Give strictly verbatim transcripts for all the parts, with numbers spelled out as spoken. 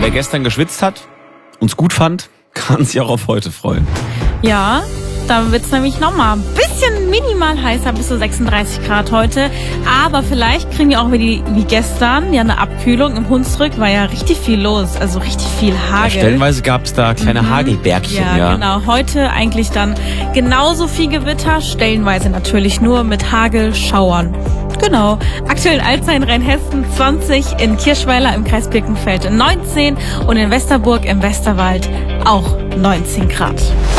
wer gestern geschwitzt hat, uns gut fand, kann sich auch auf heute freuen. Ja, da wird's nämlich nochmal ein bisschen minimal heißer, bis zu sechsunddreißig Grad heute. Aber vielleicht kriegen wir auch wie, wie gestern ja eine Abkühlung. Im Hunsrück war ja richtig viel los, also richtig viel Hagel. Ja, stellenweise gab's da kleine mhm. Hagelbergchen. Ja, ja, genau. Heute eigentlich dann genauso viel Gewitter, stellenweise natürlich nur mit Hagelschauern. Genau. Aktuell in Alzey in Rheinhessen zwanzig, in Kirschweiler im Kreis Birkenfeld neunzehn und in Westerburg im Westerwald auch neunzehn Grad.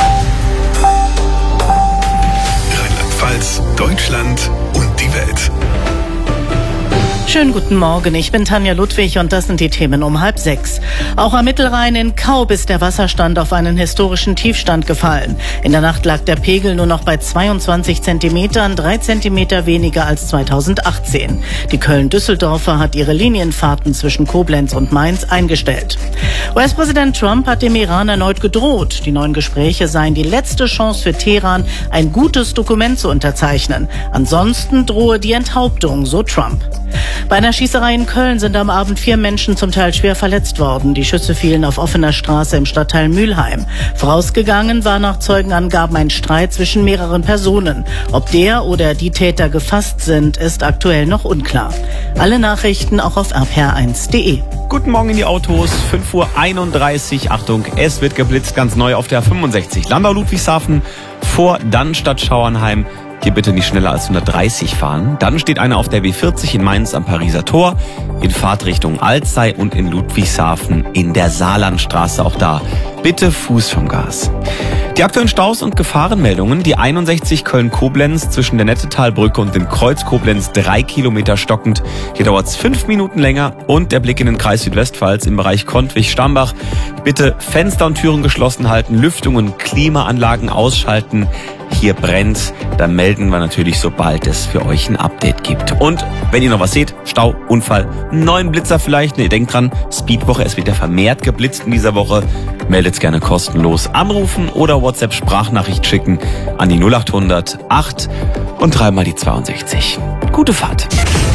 Rheinland-Pfalz, Deutschland und die Welt. Schönen guten Morgen, ich bin Tanja Ludwig und das sind die Themen um halb sechs. Auch am Mittelrhein in Kaub ist der Wasserstand auf einen historischen Tiefstand gefallen. In der Nacht lag der Pegel nur noch bei zweiundzwanzig Zentimetern, drei Zentimeter weniger als zweitausendachtzehn. Die Köln-Düsseldorfer hat ihre Linienfahrten zwischen Koblenz und Mainz eingestellt. U S-Präsident Trump hat dem Iran erneut gedroht. Die neuen Gespräche seien die letzte Chance für Teheran, ein gutes Dokument zu unterzeichnen. Ansonsten drohe die Enthauptung, so Trump. Bei einer Schießerei in Köln sind am Abend vier Menschen zum Teil schwer verletzt worden. Die Schüsse fielen auf offener Straße im Stadtteil Mülheim. Vorausgegangen war nach Zeugenangaben ein Streit zwischen mehreren Personen. Ob der oder die Täter gefasst sind, ist aktuell noch unklar. Alle Nachrichten auch auf r p r eins punkt d e. Guten Morgen in die Autos, fünf Uhr einunddreißig. Achtung, es wird geblitzt, ganz neu auf der fünfundsechzig. Landau-Ludwigshafen vor Dannstatt-Schauernheim. Hier bitte nicht schneller als hundertdreißig fahren. Dann steht einer auf der W vierzig in Mainz am Pariser Tor, in Fahrtrichtung Alzey und in Ludwigshafen in der Saarlandstraße. Auch da bitte Fuß vom Gas. Die aktuellen Staus und Gefahrenmeldungen. Die einundsechzig Köln-Koblenz zwischen der Nettetalbrücke und dem Kreuz Koblenz drei Kilometer stockend. Hier dauert es fünf Minuten länger. Und der Blick in den Kreis Südwestpfalz im Bereich Kontwig-Stambach. Bitte Fenster und Türen geschlossen halten, Lüftung und Klimaanlagen ausschalten. Hier brennt, dann melden wir natürlich, sobald es für euch ein Update gibt. Und wenn ihr noch was seht, Stau, Unfall, einen neuen Blitzer vielleicht, ne, denkt dran, Speedwoche, es wird ja vermehrt geblitzt in dieser Woche. Meldet's gerne kostenlos. Anrufen oder WhatsApp-Sprachnachricht schicken an die null acht hundert acht und dreimal die zweiundsechzig. Gute Fahrt.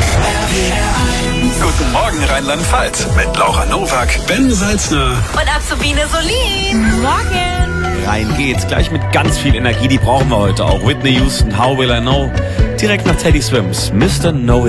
Guten Morgen Rheinland-Pfalz mit Laura Nowak, Ben Salzner Und Azubine Solin. Morgen. Rein geht's, gleich mit ganz viel Energie, die brauchen wir heute auch. Whitney Houston, How Will I Know? Direkt nach Teddy Swims, Mister Know